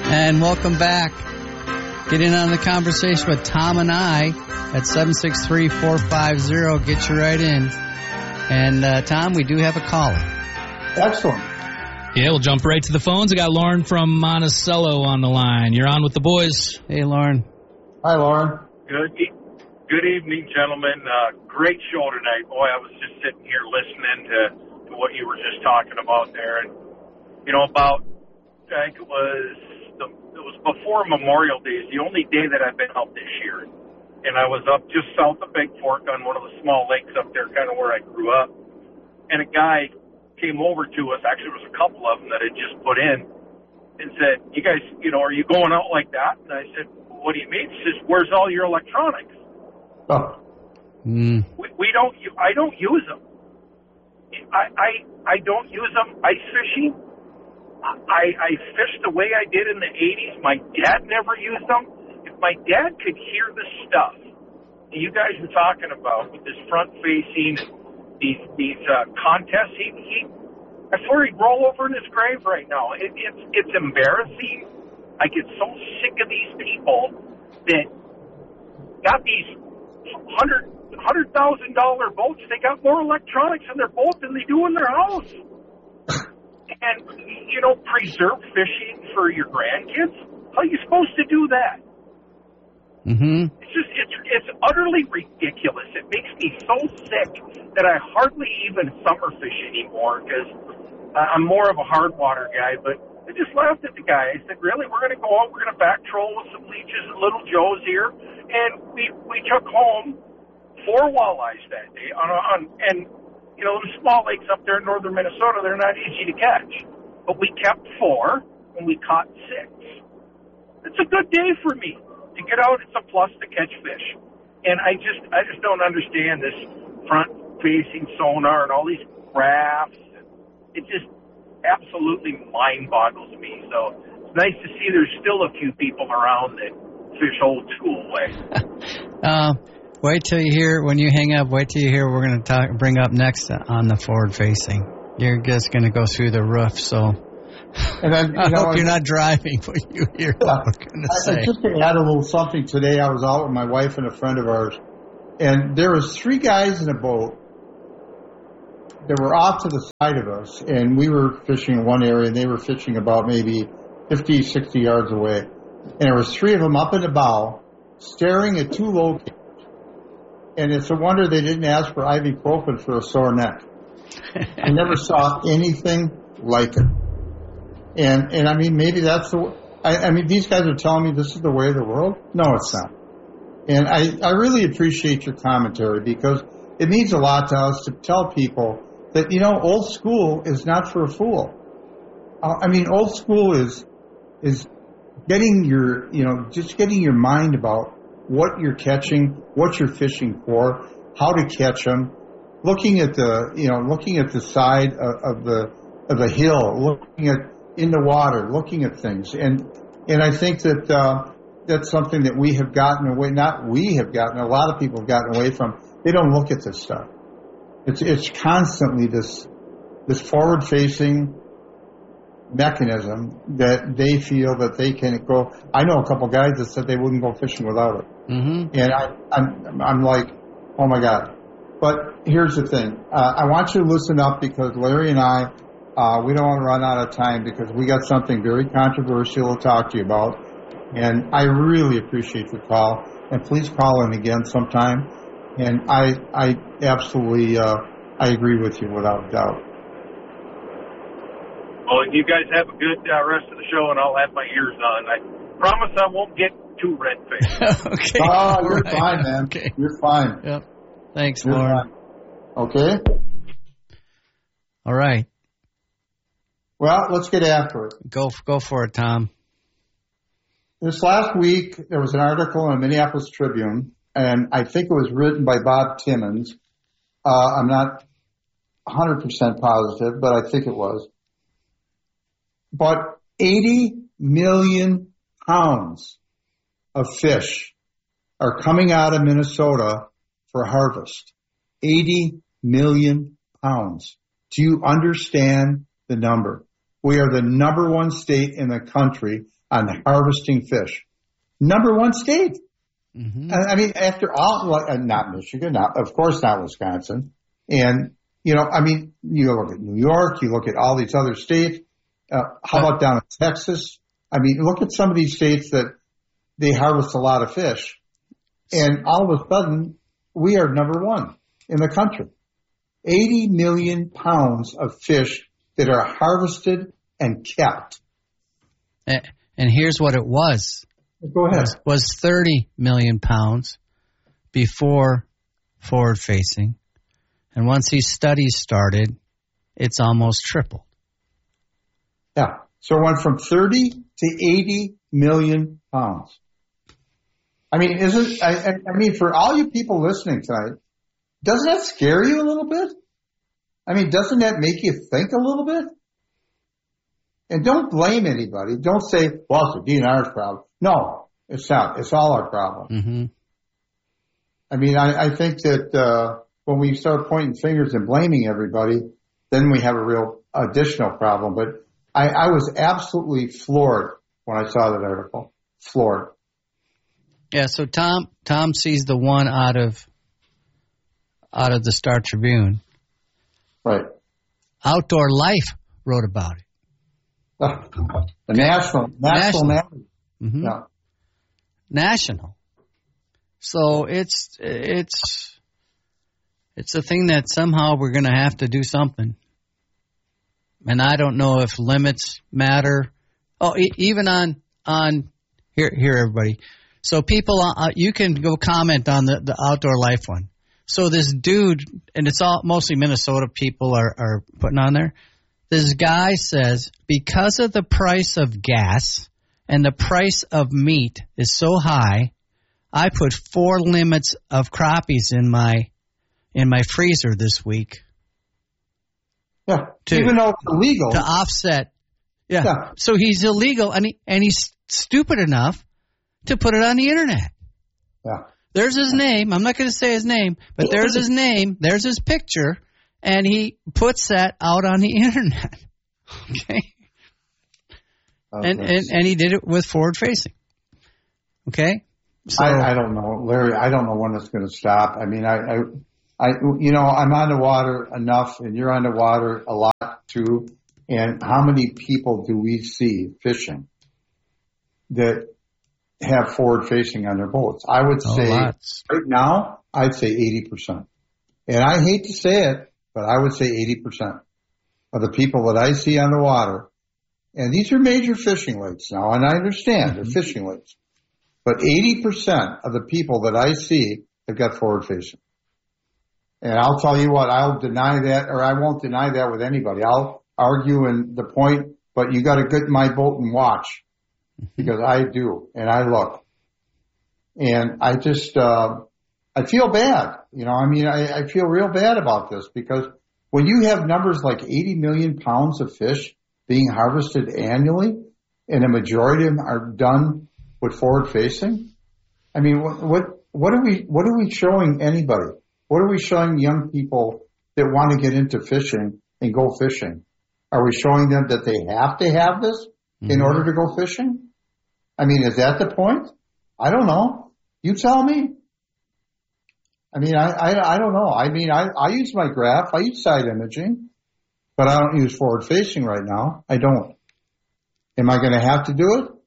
And welcome back. Get in on the conversation with Tom and I at 763-450. Get you right in. And, Tom, we do have a caller. Excellent. Yeah, we'll jump right to the phones. I got Lauren from Monticello on the line. You're on with the boys. Hey, Lauren. Hi, Lauren. Good evening, gentlemen. Great show tonight. Boy, I was just sitting here listening to what you were just talking about there. And, about, I think it was before Memorial Day. It's the only day that I've been out this year. And I was up just south of Big Fork on one of the small lakes up there, kind of where I grew up. And a guy came over to us. Actually, there was a couple of them that had just put in and said, you guys, are you going out like that? And I said, what do you mean? He says, where's all your electronics? Oh. I don't use them. I don't use them ice fishing. I fished the way I did in the 80s. My dad never used them. If my dad could hear the stuff that you guys were talking about with this front-facing, these contests, I swear he'd roll over in his grave right now. It's embarrassing. I get so sick of these people that got these $100,000 boats. They got more electronics in their boat than they do in their house. And, preserve fishing for your grandkids? How are you supposed to do that? Mm-hmm. It's utterly ridiculous. It makes me so sick that I hardly even summer fish anymore because I'm more of a hard water guy. But I just laughed at the guy. I said, really? We're going to go out, we're going to back troll with some leeches and little joes here. And we took home 4 walleyes that day. And the small lakes up there in northern Minnesota, they're not easy to catch. But we kept 4 and we caught 6. It's a good day for me. To get out, it's a plus to catch fish. And I just don't understand this front-facing sonar and all these graphs. It just absolutely mind-boggles me. So it's nice to see there's still a few people around that fish old school way. Wait till you hear, when you hang up, wait till you hear what we're going to bring up next on the forward-facing. You're just going to go through the roof, so... And then, I hope you're not driving when you hear what we're going to say. I just to add a little something. Today I was out with my wife and a friend of ours, and there was 3 guys in a boat that were off to the side of us, and we were fishing in one area, and they were fishing about maybe 50, 60 yards away. And there was 3 of them up in the bow, staring at 2 locators. And it's a wonder they didn't ask for ibuprofen for a sore neck. I never saw anything like it. And I mean, maybe that's I mean, these guys are telling me this is the way of the world? No, it's not. And I really appreciate your commentary because it means a lot to us to tell people that, old school is not for a fool. I mean, old school is getting your, just getting your mind about what you're catching, what you're fishing for, how to catch them, looking at the side of the hill, looking at in the water, looking at things, and I think that that's something that we have gotten away. Not we have gotten. A lot of people have gotten away from. They don't look at this stuff. It's constantly this forward-facing mechanism that they feel that they can go. I know a couple guys that said they wouldn't go fishing without it, and I'm like, oh my God. But here's the thing. I want you to listen up because Larry and I. We don't want to run out of time because we got something very controversial to talk to you about. And I really appreciate your call. And please call in again sometime. And I absolutely, I agree with you without a doubt. Well, you guys have a good rest of the show, and I'll have my ears on. I promise I won't get too red-faced. Okay. Oh, you're fine, man. Okay. You're fine. Yep. Thanks, Lauren. Okay. All right. Well, let's get after it. Go for it, Tom. This last week, there was an article in the Minneapolis Tribune, and I think it was written by Bob Timmons. I'm not 100% positive, but I think it was. But 80 million pounds of fish are coming out of Minnesota for harvest. 80 million pounds. Do you understand the number? We are the number 1 state in the country on harvesting fish. Number one state. Mm-hmm. I mean, after all, not Michigan, of course not Wisconsin. And, you know, I mean, you look at New York, you look at all these other states. How about down in Texas? I mean, look at some of these states that they harvest a lot of fish. And all of a sudden, we are number one in the country. 80 million pounds of fish that are harvested and kept. And here's what it was. Go ahead. Was 30 million pounds before forward facing. And once these studies started, it's almost tripled. Yeah. So it went from 30 to 80 million pounds. I mean, I mean, for all you people listening tonight, doesn't that scare you a little bit? I mean, doesn't that make you think a little bit? And don't blame anybody. Don't say, well, it's the DNR's problem. No, it's not. It's all our problem. Mm-hmm. I mean, I think that when we start pointing fingers and blaming everybody, then we have a real additional problem. But I was absolutely floored when I saw that article. Floored. Yeah, so Tom sees the one out of the Star Tribune. Right. Outdoor Life wrote about it. The national. Mm-hmm. Yeah. National. So it's a thing that somehow we're going to have to do something. And I don't know if limits matter. Oh, even on here, everybody. So people, you can go comment on the Outdoor Life one. So this dude, and it's all mostly Minnesota people are putting on there. This guy says, because of the price of gas and the price of meat is so high, I put 4 limits of crappies in my freezer this week. Yeah, even though it's illegal. To offset. Yeah. So he's illegal, and he's stupid enough to put it on the internet. Yeah. There's his name. I'm not going to say his name, but there's his name. There's his picture, and he puts that out on the internet. Okay. And he did it with forward facing. Okay. So, I don't know, Larry. I don't know when it's going to stop. I mean, you know, I'm on the water enough, and you're on the water a lot too. And how many people do we see fishing that have forward facing on their boats? I would say lots. Right now, I'd say 80%. And I hate to say it, but I would say 80% of the people that I see on the water, and these are major fishing lakes now, and I understand they're fishing lakes, but 80% of the people that I see have got forward facing. And I'll tell you what, I'll deny that, or I won't deny that with anybody. I'll argue in the point, but you got to get in my boat and watch, because I do, and I look. And I just, I feel bad. You know, I mean, I feel real bad about this, because when you have numbers like 80 million pounds of fish being harvested annually, and a majority of them are done with forward facing, I mean, what are we showing anybody? What are we showing young people that want to get into fishing and go fishing? Are we showing them that they have to have this in order to go fishing? I mean, is that the point? I don't know. You tell me. I mean, I don't know. I mean, I use my graph. I use side imaging, but I don't use forward facing right now. I don't. Am I going to have to do it?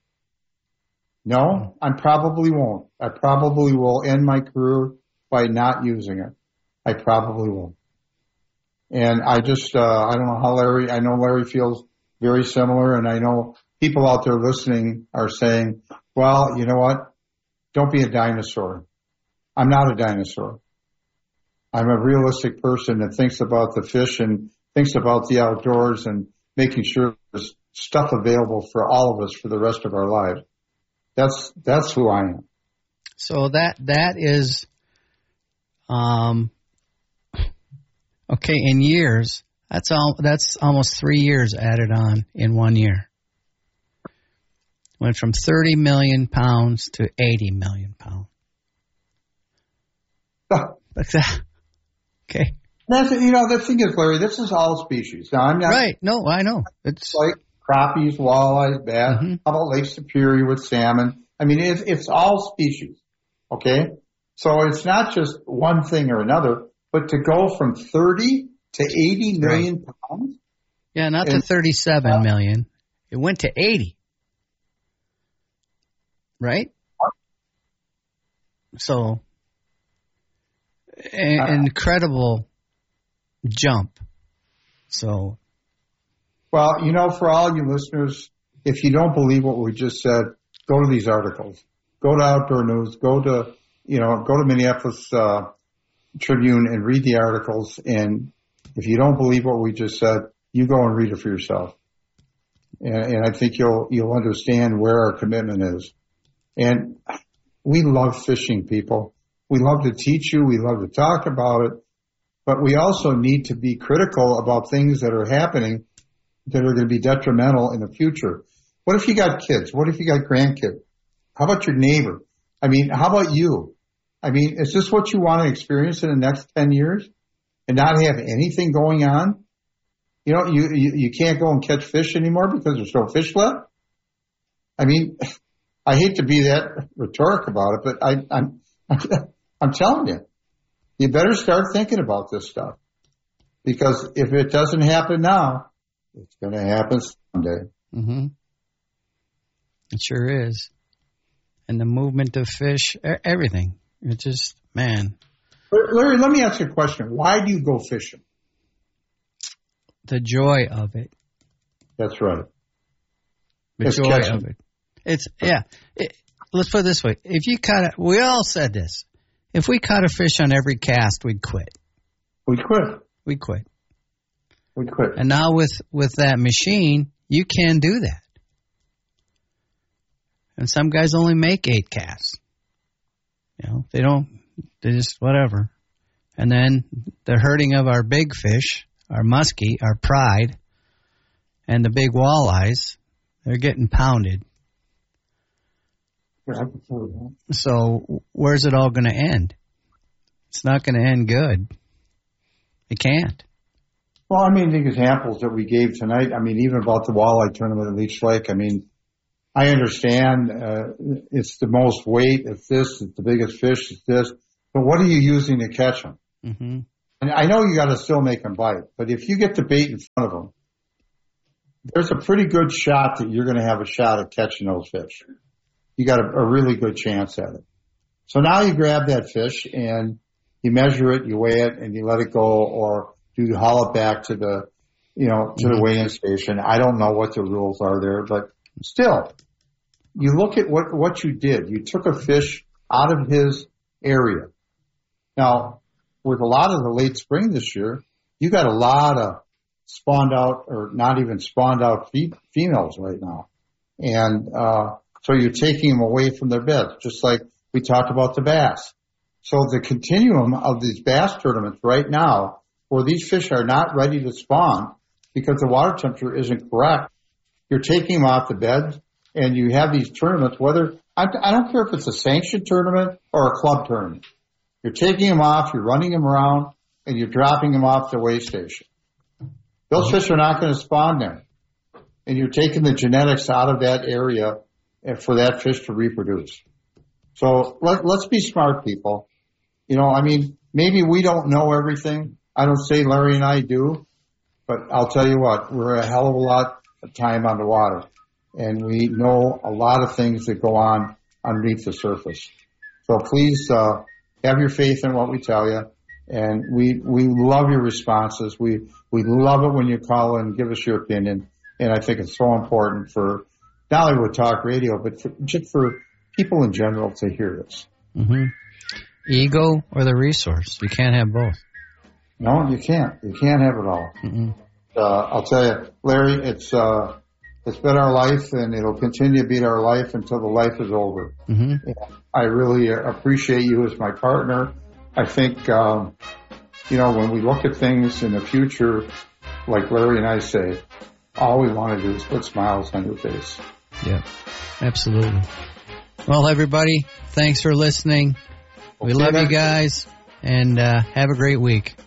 No, I probably won't. I probably will end my career by not using it. I probably will. And I just, I don't know how Larry, I know Larry feels very similar, and I know people out there listening are saying, well, you know what? Don't be a dinosaur. I'm not a dinosaur. I'm a realistic person that thinks about the fish and thinks about the outdoors and making sure there's stuff available for all of us for the rest of our lives. That's who I am. So that is, okay, in years, that's almost 3 years added on in 1 year. Went from 30 million pounds to 80 million pounds. Okay. That's, you know, the thing is, Larry, this is all species. Now, I'm not. Right. No, I know. It's like, crappies, walleyes, bass. Mm-hmm. How about Lake Superior with salmon? I mean, it's all species, okay? So it's not just one thing or another, but to go from 30 to 80 million pounds. Yeah, not to 37 million. It went to 80. Right? So, incredible jump. So. Well, you know, for all you listeners, if you don't believe what we just said, go to these articles. Go to Outdoor News. Go to Minneapolis Tribune and read the articles. And if you don't believe what we just said, you go and read it for yourself. And I think you'll understand where our commitment is. And we love fishing, people. We love to teach you. We love to talk about it. But we also need to be critical about things that are happening that are going to be detrimental in the future. What if you got kids? What if you got grandkids? How about your neighbor? I mean, how about you? I mean, is this what you want to experience in the next 10 years and not have anything going on? You know, you can't go and catch fish anymore because there's no fish left. I mean, I hate to be that rhetoric about it, but I'm telling you, you better start thinking about this stuff, because if it doesn't happen now, it's going to happen someday. Mm-hmm. It sure is. And the movement of fish, everything. It's just, man. Larry, let me ask you a question. Why do you go fishing? The joy of it. That's right. The joy of it. It's, yeah. Let's put it this way. If you we all said this. If we caught a fish on every cast, we'd quit. We'd quit. We'd quit. We'd quit. And now with that machine, you can do that. And some guys only make 8 casts. You know, they just whatever. And then the hurting of our big fish, our muskie, our pride, and the big walleyes, they're getting pounded. So where's it all going to end? It's not going to end good. It can't. Well, I mean, the examples that we gave tonight, I mean, even about the walleye tournament at Leech Lake, I mean, I understand it's the most weight, it's this, it's the biggest fish, it's this, but what are you using to catch them? Mm-hmm. And I know you got to still make them bite, but if you get the bait in front of them, there's a pretty good shot that you're going to have a shot at catching those fish. You got a really good chance at it. So now you grab that fish and you measure it, you weigh it, and you let it go, or you haul it back to the, to the weigh-in station. I don't know what the rules are there, but still, you look at what you did. You took a fish out of his area. Now, with a lot of the late spring this year, you got a lot of spawned out, or not even spawned out females right now. And, so you're taking them away from their beds, just like we talked about the bass. So the continuum of these bass tournaments right now, where these fish are not ready to spawn because the water temperature isn't correct, you're taking them off the beds, and you have these tournaments, I don't care if it's a sanctioned tournament or a club tournament. You're taking them off, you're running them around, and you're dropping them off the weigh station. Those fish are not going to spawn there. And you're taking the genetics out of that area for that fish to reproduce. So let's be smart, people. I mean, maybe we don't know everything. I don't say Larry and I do, but I'll tell you what, we're a hell of a lot of time on the water, and we know a lot of things that go on underneath the surface. So please have your faith in what we tell you, and we love your responses. We love it when you call and give us your opinion, and I think it's so important for not only with talk radio, but just for people in general to hear this. Mm-hmm. Ego or the resource. You can't have both. No, you can't. You can't have it all. Mm-hmm. I'll tell you, Larry, it's been our life, and it'll continue to be our life until the life is over. Mm-hmm. I really appreciate you as my partner. I think, when we look at things in the future, like Larry and I say, all we want to do is put smiles on your face. Yeah, absolutely. Well, everybody, thanks for listening. We love you guys, and have a great week.